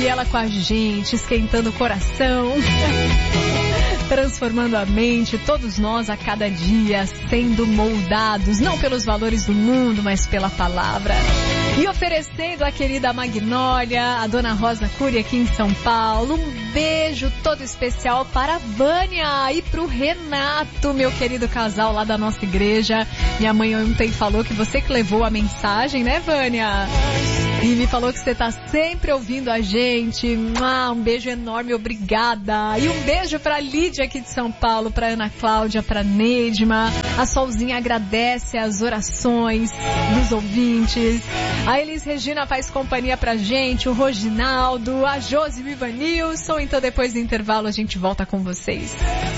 E ela com a gente, esquentando o coração, transformando a mente, todos nós a cada dia sendo moldados, não pelos valores do mundo, mas pela palavra. E oferecendo a querida Magnólia, a dona Rosa Cury aqui em São Paulo, um beijo todo especial para a Vânia e para o Renato, meu querido casal lá da nossa igreja. Minha mãe ontem falou que você que levou a mensagem, né, Vânia? E me falou que você está sempre ouvindo a gente. Um beijo enorme, obrigada. E um beijo para a Lídia aqui de São Paulo, para Ana Cláudia, para Neidma. A Solzinha agradece as orações dos ouvintes. A Elis Regina faz companhia pra gente, o Roginaldo, a Josi Vivanilson. Então depois do intervalo a gente volta com vocês.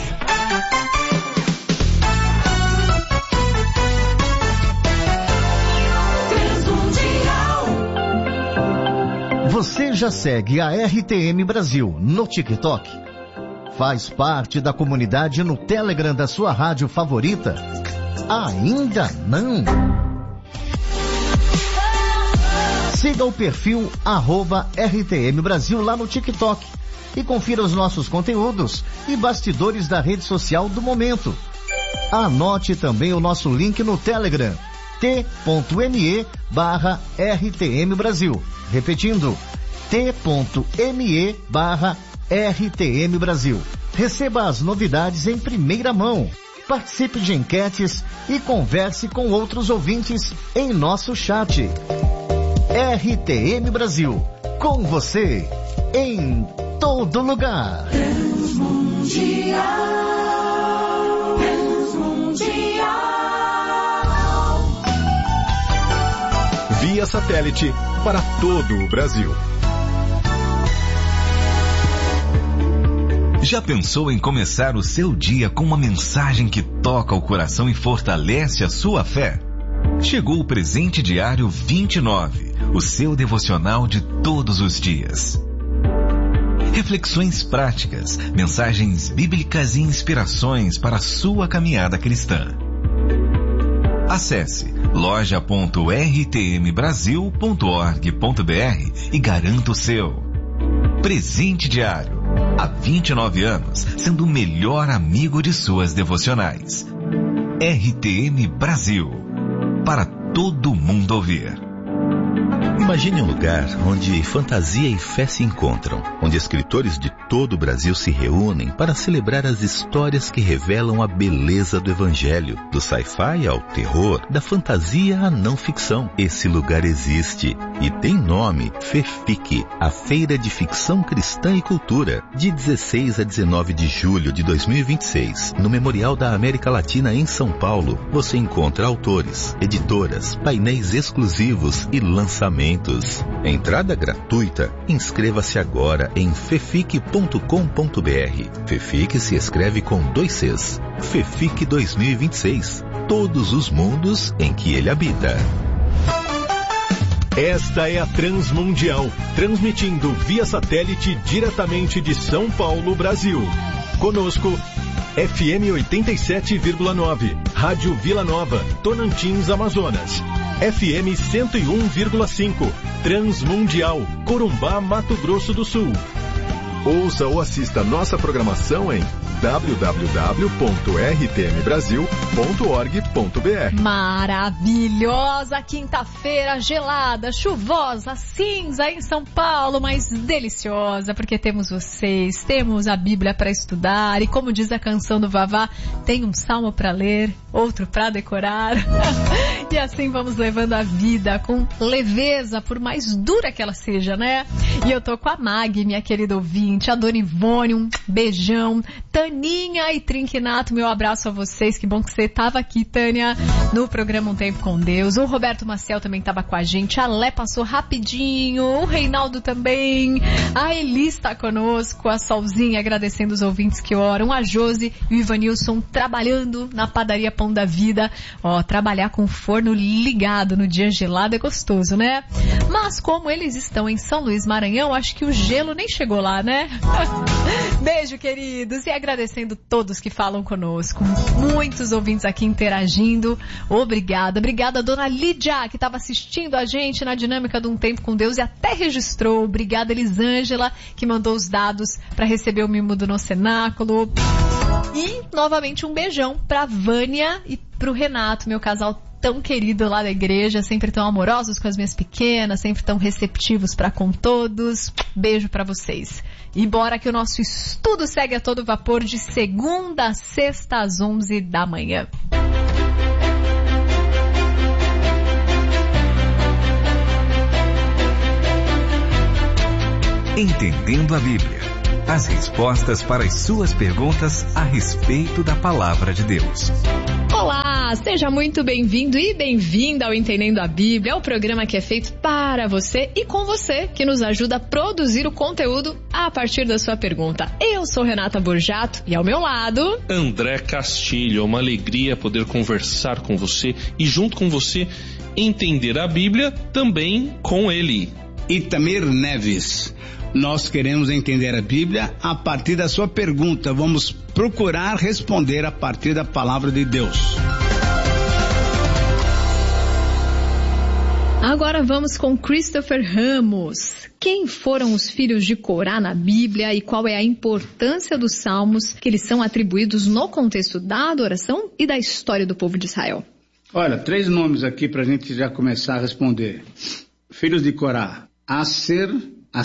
Você já segue a RTM Brasil no TikTok? Faz parte da comunidade no Telegram da sua rádio favorita? Ainda não? Siga o perfil @RTM Brasil lá no TikTok e confira os nossos conteúdos e bastidores da rede social do momento. Anote também o nosso link no Telegram, t.me/RTM Brasil. Repetindo, t.me/RTM Brasil. Receba as novidades em primeira mão. Participe de enquetes e converse com outros ouvintes em nosso chat. RTM Brasil, com você, em todo lugar. Transmundial. Via satélite para todo o Brasil. Já pensou em começar o seu dia com uma mensagem que toca o coração e fortalece a sua fé? Chegou o Presente Diário 29, o seu devocional de todos os dias. Reflexões práticas, mensagens bíblicas e inspirações para a sua caminhada cristã. Acesse loja.rtmbrasil.org.br e garanta o seu. Presente Diário, há 29 anos, sendo o melhor amigo de suas devocionais. RTM Brasil, para todo mundo ouvir. Imagine um lugar onde fantasia e fé se encontram, onde escritores de todo o Brasil se reúnem para celebrar as histórias que revelam a beleza do Evangelho, do sci-fi ao terror, da fantasia à não ficção. Esse lugar existe e tem nome: FEFIC, a Feira de Ficção Cristã e Cultura, de 16 a 19 de julho de 2026, no Memorial da América Latina em São Paulo. Você encontra autores, editoras, painéis exclusivos e lançamentos. Entrada gratuita. Inscreva-se agora em fefic.com.br. FEFIC se escreve com 2 Cs. FEFIC 2026. Todos os mundos em que ele habita. Esta é a Transmundial, transmitindo via satélite diretamente de São Paulo, Brasil. Conosco, FM 87,9, Rádio Vila Nova, Tocantins, Amazonas. FM 101,5, Transmundial, Corumbá, Mato Grosso do Sul. Ouça ou assista nossa programação em www.rtmbrasil.org.br. Maravilhosa quinta-feira, gelada, chuvosa, cinza em São Paulo, mas deliciosa, porque temos vocês, temos a Bíblia para estudar e, como diz a canção do Vavá, tem um salmo para ler, outro para decorar. E assim vamos levando a vida com leveza, por mais dura que ela seja, né? E eu tô com a Mag, minha querida ouvinte, a Dona Ivone, um beijão, Taninha e Trinquinato, meu abraço a vocês, que bom que você estava aqui, Tânia, no programa Um Tempo com Deus. O Roberto Maciel também estava com a gente, a Lé passou rapidinho, o Reinaldo também, a Elis está conosco, a Solzinha agradecendo os ouvintes que oram, a Josi e o Ivanilson trabalhando na padaria Pão da Vida. Ó, trabalhar com o forno ligado no dia gelado é gostoso, né? Mas como eles estão em São Luís, Maranhão, acho que o gelo nem chegou lá, né? né? Beijo, queridos, e agradecendo todos que falam conosco. Muitos ouvintes aqui interagindo. Obrigada. Obrigada, dona Lídia, que estava assistindo a gente na dinâmica de Um Tempo com Deus e até registrou. Obrigada, Elisângela, que mandou os dados para receber o mimo do nosso cenáculo. E, novamente, um beijão pra Vânia e pro Renato, meu casal tão querido lá da igreja, sempre tão amorosos com as minhas pequenas, sempre tão receptivos para com todos. Beijo para vocês. E bora que o nosso estudo segue a todo vapor de segunda a sexta às 11 da manhã. Entendendo a Bíblia. As respostas para as suas perguntas a respeito da Palavra de Deus. Olá, seja muito bem-vindo e bem-vinda ao Entendendo a Bíblia, o programa que é feito para você e com você, que nos ajuda a produzir o conteúdo a partir da sua pergunta. Eu sou Renata Borjato e ao meu lado... André Castilho, é uma alegria poder conversar com você e junto com você entender a Bíblia também com ele. Itamir Neves. Nós queremos entender a Bíblia a partir da sua pergunta. Vamos procurar responder a partir da palavra de Deus. Agora vamos com Christopher Ramos. Quem foram os filhos de Corá na Bíblia e qual é a importância dos salmos que eles são atribuídos no contexto da adoração e da história do povo de Israel? Olha, 3 nomes aqui para a gente já começar a responder. Filhos de Corá: Assir,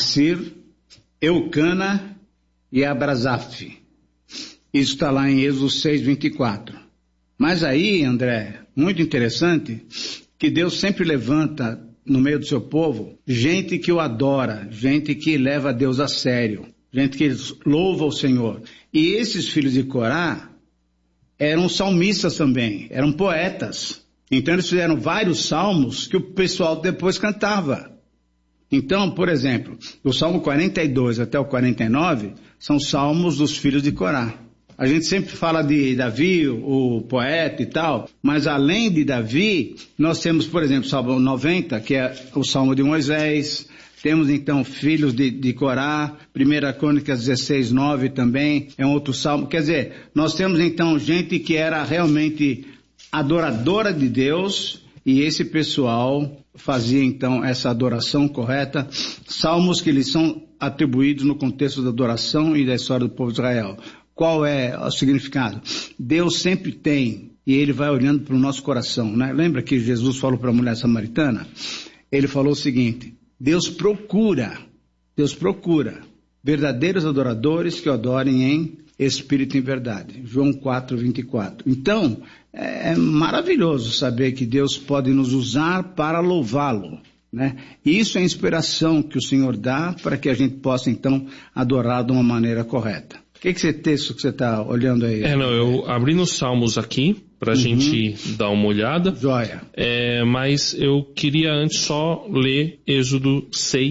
Eucana e Abrazaf. Isso está lá em Êxodo 6:24. Mas aí, André, muito interessante, que Deus sempre levanta no meio do seu povo gente que o adora, gente que leva Deus a sério, gente que louva o Senhor. E esses filhos de Corá eram salmistas também, eram poetas. Então eles fizeram vários salmos que o pessoal depois cantava. Então, por exemplo, do Salmo 42 até o 49 são salmos dos filhos de Corá. A gente sempre fala de Davi, o poeta e tal, mas além de Davi, nós temos, por exemplo, o Salmo 90, que é o Salmo de Moisés. Temos então filhos de Corá, 1 Crônicas 16:9 também é um outro salmo. Quer dizer, nós temos então gente que era realmente adoradora de Deus, e esse pessoal fazia então essa adoração correta. Salmos que lhes são atribuídos no contexto da adoração e da história do povo de Israel. Qual é o significado? Deus sempre tem, e Ele vai olhando para o nosso coração, né? Lembra que Jesus falou para a mulher samaritana? Ele falou o seguinte: Deus procura verdadeiros adoradores que o adorem em espírito e em verdade. João 4:24. Então, é maravilhoso saber que Deus pode nos usar para louvá-lo, né? E isso é a inspiração que o Senhor dá para que a gente possa então adorar de uma maneira correta. O que é esse texto que você está olhando aí? Eu abri nos Salmos aqui para a gente dar uma olhada. Joia. Mas eu queria antes só ler Êxodo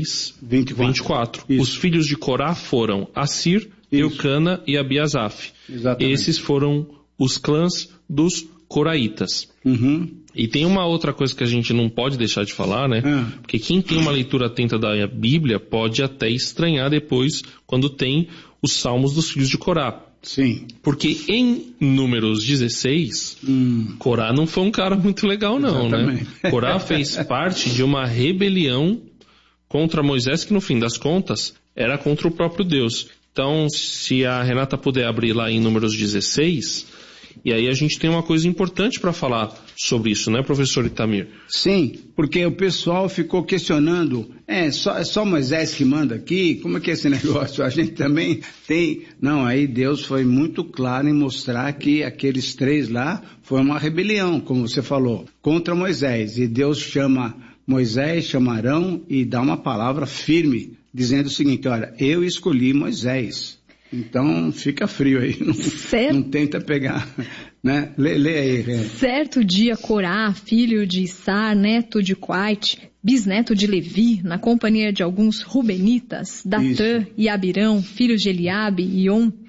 6:24. Os filhos de Corá foram Assir, Eucana e Abiasaf. Exatamente. Esses foram os clãs dos coraitas. E tem uma outra coisa que a gente não pode deixar de falar, né? Porque quem tem uma leitura atenta da Bíblia pode até estranhar depois quando tem os salmos dos filhos de Corá. Sim. Porque em Números 16, Corá não foi um cara muito legal não, exatamente, né? Corá fez parte de uma rebelião contra Moisés que no fim das contas era contra o próprio Deus. Então, se a Renata puder abrir lá em Números 16, e aí a gente tem uma coisa importante para falar sobre isso, né, professor Itamir? Sim, porque o pessoal ficou questionando, é só Moisés que manda aqui? Como é que é esse negócio? A gente também tem... Não, aí Deus foi muito claro em mostrar que aqueles 3 lá foi uma rebelião, como você falou, contra Moisés. E Deus chama Moisés, chama Arão e dá uma palavra firme, dizendo o seguinte: olha, eu escolhi Moisés. Então, fica frio aí, não tenta pegar, né? Lê aí. Certo dia, Corá, filho de Issar, neto de Coate, bisneto de Levi, na companhia de alguns rubenitas, Datã e Abirão, filhos de Eliabe e On,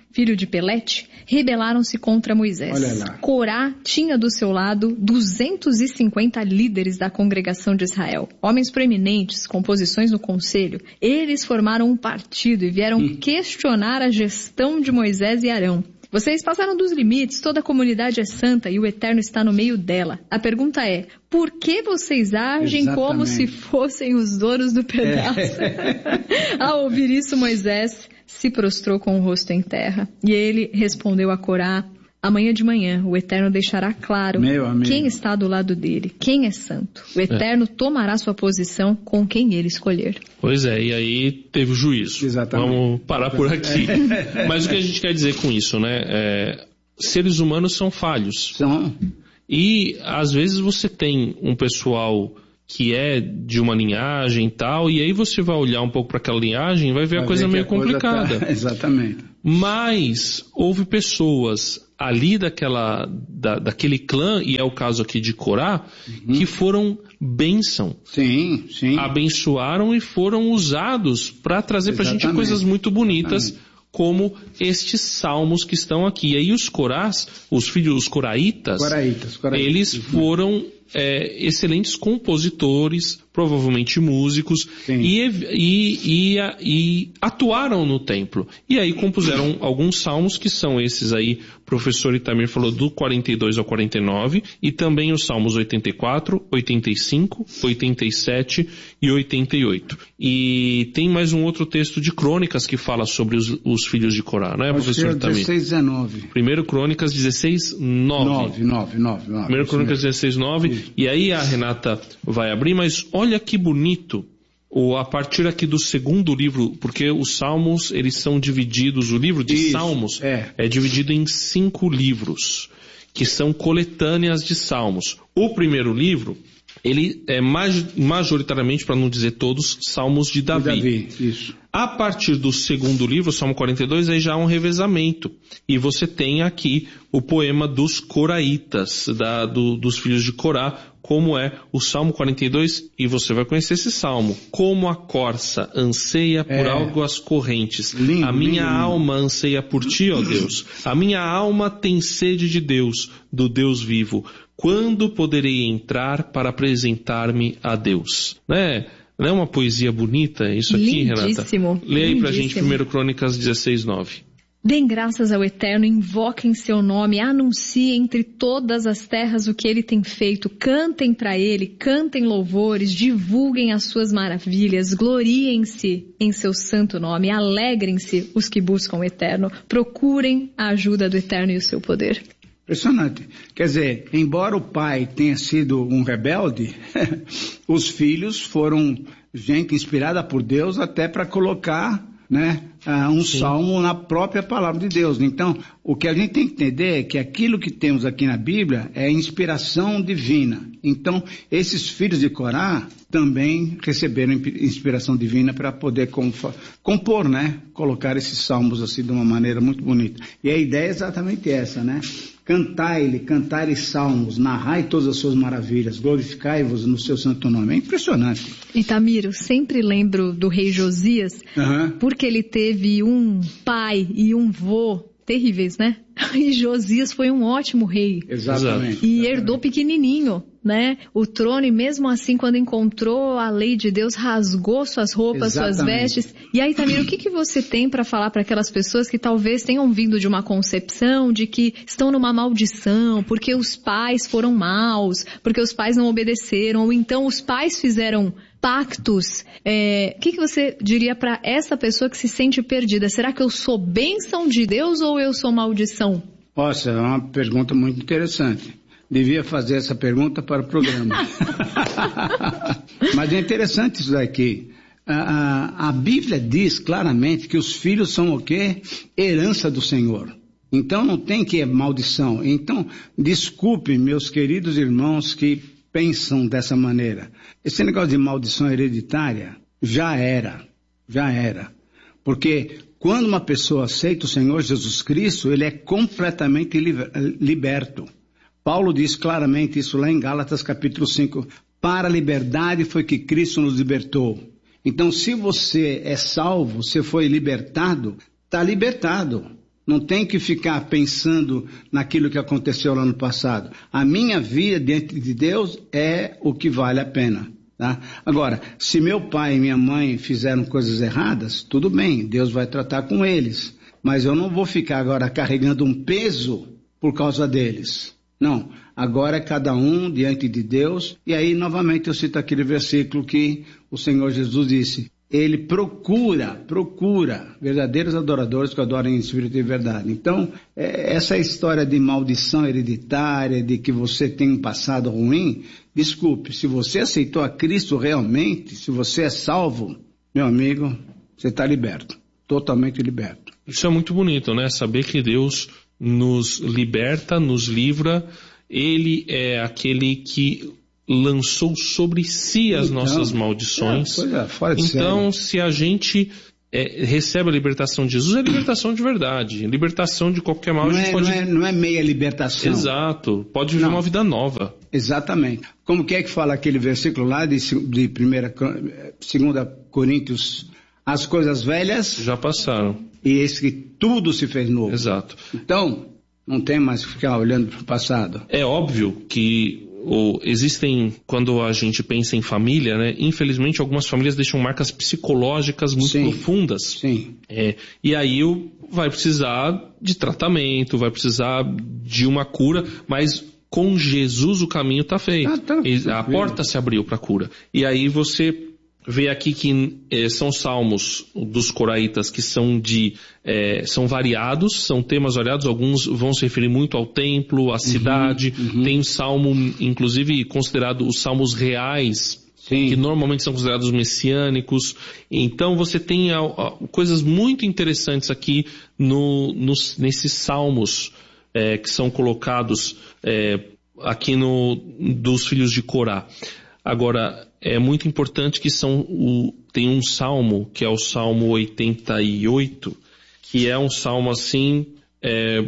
filho de Pelete, rebelaram-se contra Moisés. Olha lá. Corá tinha do seu lado 250 líderes da congregação de Israel, homens proeminentes, com posições no conselho. Eles formaram um partido e vieram questionar a gestão de Moisés e Arão. Vocês passaram dos limites, toda a comunidade é santa e o Eterno está no meio dela. A pergunta é, por que vocês agem como se fossem os donos do pedaço? Ao ouvir isso, Moisés se prostrou com o rosto em terra. E ele respondeu a Corá, amanhã de manhã o Eterno deixará claro quem está do lado dele, quem é santo. O Eterno tomará sua posição com quem ele escolher. Pois é, e aí teve o juízo. Exatamente. Vamos parar por aqui. Mas o que a gente quer dizer com isso, né? Seres humanos são falhos. São. E às vezes você tem um pessoal que é de uma linhagem e tal, e aí você vai olhar um pouco para aquela linhagem e vai ver a coisa meio complicada. Exatamente. Mas houve pessoas ali daquele clã, e é o caso aqui de Corá, que foram bênção. Sim, sim. Abençoaram e foram usados para trazer para a gente coisas muito bonitas, como estes salmos que estão aqui. E aí os corás, os coraítas, eles foram excelentes compositores, provavelmente músicos, e atuaram no templo. E aí compuseram alguns salmos que são esses aí, o professor Itamir falou do 42 ao 49, e também os salmos 84, 85, 87 e 88. E tem mais um outro texto de Crônicas que fala sobre os filhos de Corá, não é, professor Itamir? 16, 19. Primeiro Crônicas 16, 9. Primeiro Crônicas 16, 9. E aí a Renata vai abrir, mas olha que bonito, a partir aqui do segundo livro, porque os Salmos, eles são divididos, o livro de Salmos é dividido em 5 livros, que são coletâneas de Salmos. O primeiro livro, ele é majoritariamente, para não dizer todos, Salmos de Davi. Isso. A partir do segundo livro, Salmo 42, aí já há um revezamento. E você tem aqui o poema dos coraítas, dos filhos de Corá, como é o Salmo 42, e você vai conhecer esse salmo. Como a corça anseia por águas correntes. Lindo, a minha alma anseia por ti, ó Deus. A minha alma tem sede de Deus, do Deus vivo. Quando poderei entrar para apresentar-me a Deus? Não é uma poesia bonita isso aqui, lindíssimo, Renata? Lê aí pra gente 1 Crônicas 16, 9. Deem graças ao Eterno, invoquem seu nome, anunciem entre todas as terras o que ele tem feito, cantem para ele, cantem louvores, divulguem as suas maravilhas, gloriem-se em seu santo nome, alegrem-se os que buscam o Eterno, procurem a ajuda do Eterno e o seu poder. Impressionante. Quer dizer, embora o pai tenha sido um rebelde, os filhos foram gente inspirada por Deus até para colocar, um salmo na própria palavra de Deus. Então, o que a gente tem que entender é que aquilo que temos aqui na Bíblia é inspiração divina. Então, esses filhos de Corá também receberam inspiração divina para poder compor, colocar esses salmos assim de uma maneira muito bonita. E a ideia é exatamente essa, Cantai-lhe salmos, narrai todas as suas maravilhas, glorificai-vos no seu santo nome. É impressionante. Itamir, eu sempre lembro do rei Josias, porque ele teve um pai e um vô terríveis, E Josias foi um ótimo rei. Exatamente. E herdou pequenininho, o trono, e mesmo assim, quando encontrou a lei de Deus, rasgou suas roupas, suas vestes. E aí, Itamir, o que você tem para falar para aquelas pessoas que talvez tenham vindo de uma concepção de que estão numa maldição, porque os pais foram maus, porque os pais não obedeceram, ou então os pais fizeram pactos? O que você diria para essa pessoa que se sente perdida? Será que eu sou bênção de Deus ou eu sou maldição? Nossa, é uma pergunta muito interessante. Devia fazer essa pergunta para o programa. Mas é interessante isso daqui. A Bíblia diz claramente que os filhos são o quê? Herança do Senhor. Então não tem que maldição. Então, desculpe, meus queridos irmãos que pensam dessa maneira. Esse negócio de maldição hereditária já era. Porque quando uma pessoa aceita o Senhor Jesus Cristo, ele é completamente liberto. Paulo diz claramente isso lá em Gálatas capítulo 5. Para a liberdade foi que Cristo nos libertou. Então, se você é salvo, você foi libertado, está libertado. Não tem que ficar pensando naquilo que aconteceu lá no passado. A minha vida diante de Deus é o que vale a pena. Tá? Agora, se meu pai e minha mãe fizeram coisas erradas, tudo bem, Deus vai tratar com eles. Mas eu não vou ficar agora carregando um peso por causa deles. Não, agora é cada um diante de Deus. E aí, novamente, eu cito aquele versículo que o Senhor Jesus disse. Ele procura verdadeiros adoradores que adorem em espírito e verdade. Então, essa história de maldição hereditária, de que você tem um passado ruim, desculpe, se você aceitou a Cristo realmente, se você é salvo, meu amigo, você está liberto, totalmente liberto. Isso é muito bonito, né? Saber que Deus nos liberta, nos livra, Ele é aquele que lançou sobre si as nossas maldições. Então, se a gente recebe a libertação de Jesus, é libertação de verdade, libertação de qualquer mal. Não é meia libertação. Exato, pode viver uma vida nova. Exatamente. Como que é que fala aquele versículo lá de 2 Coríntios? As coisas velhas já passaram. E eis que tudo se fez novo. Exato. Então, não tem mais que ficar olhando para o passado. É óbvio que existem, quando a gente pensa em família, né? Infelizmente algumas famílias deixam marcas psicológicas muito profundas. Sim. E aí vai precisar de tratamento, vai precisar de uma cura, mas com Jesus o caminho está feito. A porta se abriu para a cura. E aí você vê aqui que são salmos dos coraitas que são variados, são temas variados, alguns vão se referir muito ao templo, à cidade, tem um salmo, inclusive, considerado os salmos reais, que normalmente são considerados messiânicos. Então você tem coisas muito interessantes aqui nesses salmos que são colocados aqui dos filhos de Corá. Agora, é muito importante que tem um salmo, que é o Salmo 88, que é um salmo assim, é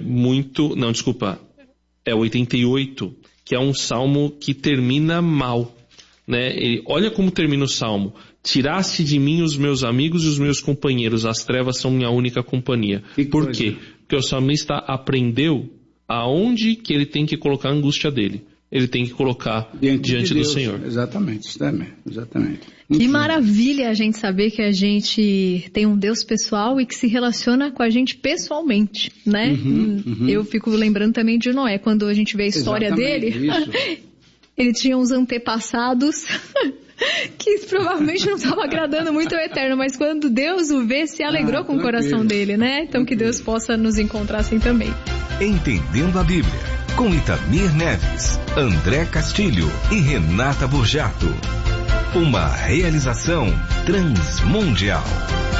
88, que é um salmo que termina mal, né? Olha como termina o salmo. Tiraste de mim os meus amigos e os meus companheiros, as trevas são minha única companhia. Por quê? Porque o salmista aprendeu aonde que ele tem que colocar a angústia dele. Ele tem que colocar diante do Senhor. Exatamente. Que maravilha a gente saber que a gente tem um Deus pessoal e que se relaciona com a gente pessoalmente, né? Eu fico lembrando também de Noé, quando a gente vê a história dele. Ele tinha uns antepassados que provavelmente não estavam agradando muito ao Eterno, mas quando Deus o vê, se alegrou com o coração dele, né? Então que Deus possa nos encontrar assim também. Entendendo a Bíblia, com Itamir Neves, André Castilho e Renata Burjato. Uma realização Transmundial.